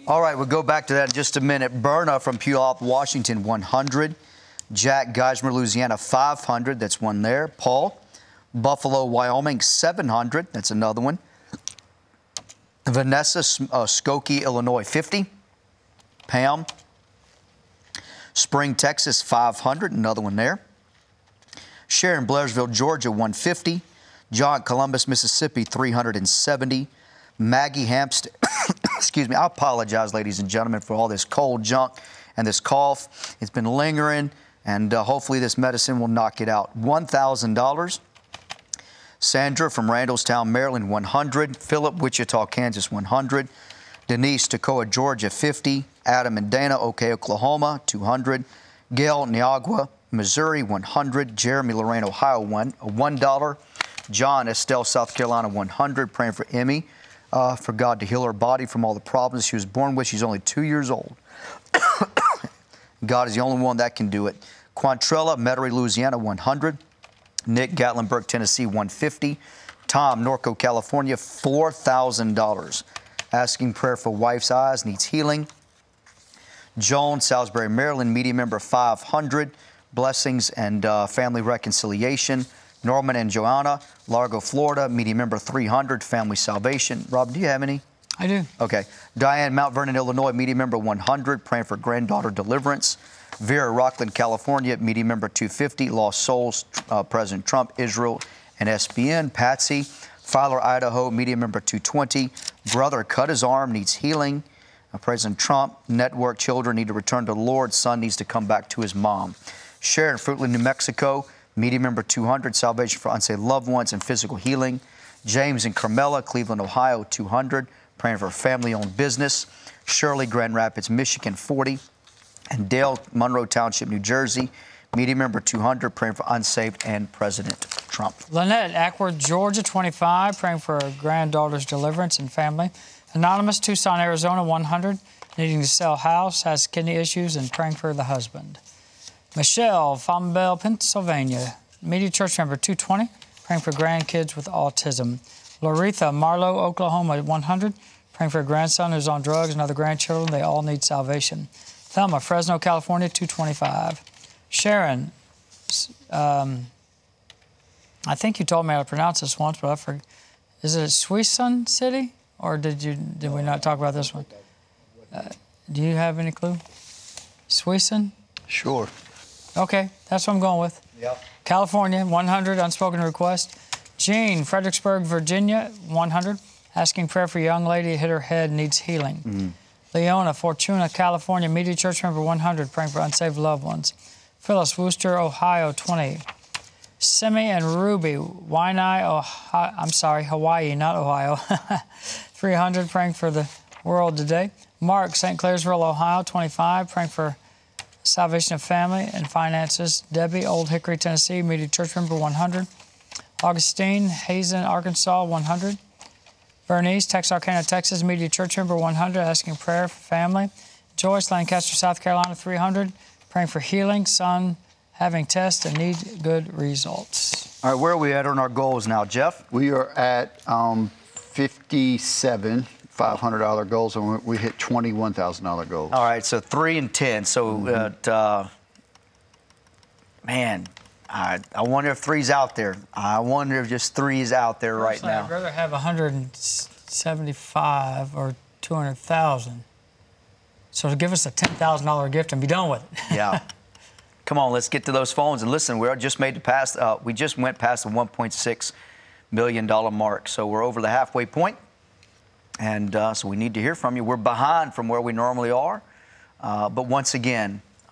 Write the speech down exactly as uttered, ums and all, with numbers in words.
All right, we'll go back to that in just a minute. Berna from Puyallup, Washington, one hundred. Jack, Geismar, Louisiana, five hundred. That's one there. Paul, Buffalo, Wyoming, seven hundred. That's another one. Vanessa, uh, Skokie, Illinois, fifty. Pam, Spring, Texas, five hundred. Another one there. Sharon, Blairsville, Georgia, one hundred fifty. John, Columbus, Mississippi, three hundred seventy. Maggie Hampstead, excuse me, I apologize, ladies and gentlemen, for all this cold junk and this cough. It's been lingering, and uh, hopefully this medicine will knock it out. one thousand dollars. Sandra from Randallstown, Maryland, one hundred. Philip, Wichita, Kansas, one hundred. Denise, Toccoa, Georgia, fifty. Adam and Dana, OK, Oklahoma, two hundred. Gail, Niagara, Missouri, one hundred. Jeremy, Lorraine, Ohio, one, one dollar. John, Estelle, South Carolina, one hundred. Praying for Emmy, uh, for God to heal her body from all the problems she was born with. She's only two years old. God is the only one that can do it. Quantrella, Metairie, Louisiana, one hundred. Nick, Gatlinburg, Tennessee, one hundred fifty. Tom, Norco, California, four thousand dollars. Asking prayer for wife's eyes, needs healing. Joan, Salisbury, Maryland, media member, five hundred. Blessings and uh, family reconciliation. Norman and Joanna, Largo, Florida, media member, three hundred. Family salvation. Rob, do you have any? I do. Okay. Diane, Mount Vernon, Illinois, media member, one hundred. Praying for granddaughter deliverance. Vera, Rockland, California, media member, two hundred fifty. Lost Souls, uh, President Trump, Israel, and S B N. Patsy, Filer, Idaho, media member, two hundred twenty. Brother cut his arm, needs healing. Uh, President Trump, network, children need to return to the Lord. Son needs to come back to his mom. Sharon, Fruitland, New Mexico, media member, two hundred. Salvation for unsaved loved ones and physical healing. James in Carmela, Cleveland, Ohio, two hundred. Praying for family-owned business. Shirley, Grand Rapids, Michigan, forty. And Dale, Monroe Township, New Jersey, media member, two hundred. Praying for unsaved and President Trump. Lynette, Ackworth, Georgia, twenty-five. Praying for her granddaughter's deliverance and family. Anonymous, Tucson, Arizona, one hundred. Needing to sell house, has kidney issues, and praying for the husband. Michelle, Fombelle, Pennsylvania, media church member, two hundred twenty. Praying for grandkids with autism. Loretha, Marlow, Oklahoma, one hundred. Praying for a grandson who's on drugs and other grandchildren. They all need salvation. Thelma, Fresno, California, two hundred twenty-five. Sharon, um, I think you told me how to pronounce this once, but I forgot. Is it Suisun City, or did you did we not talk about this one? Uh, do you have any clue? Suisun? Sure. Okay, that's what I'm going with. Yep. California, one hundred, unspoken request. Jean, Fredericksburg, Virginia, one hundred. Asking prayer for a young lady hit her head, needs healing. Mm-hmm. Leona, Fortuna, California, media church member, one hundred, praying for unsaved loved ones. Phyllis, Worcester, Ohio, twenty. Simi and Ruby, Waianae, Ohio, I'm sorry, Hawaii, not Ohio, three hundred, praying for the world today. Mark, Saint Clairsville, Ohio, twenty-five, praying for salvation of family and finances. Debbie, Old Hickory, Tennessee, media church member, one hundred. Augustine, Hazen, Arkansas, one hundred. Bernice, Texarkana, Texas, media church member, one hundred, asking prayer for family. Joyce, Lancaster, South Carolina, three hundred, praying for healing, son having tests and need good results. All right, where are we at on our goals now, Jeff? We are at um, fifty-seven five hundred dollar goals, and we hit twenty-one thousand dollar goals. All right, so three and ten. So, mm-hmm. uh, man, I, I wonder if three's out there. I wonder if just three is out there right now. I'd rather have one hundred seventy-five or two hundred thousand. So give us a ten thousand dollar gift and be done with it. Yeah. Come on, let's get to those phones. And listen, we just made the pass. Uh, we just went past the one point six million dollar mark. So we're over the halfway point. And uh, so we need to hear from you. We're behind from where we normally are. Uh, but once again,